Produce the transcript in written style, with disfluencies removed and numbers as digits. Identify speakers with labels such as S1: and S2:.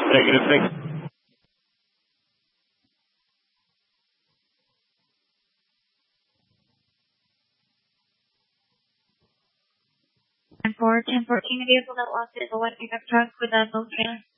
S1: Negative 6.
S2: And for 1014, vehicle that lost is a one pickup truck with a no trailer.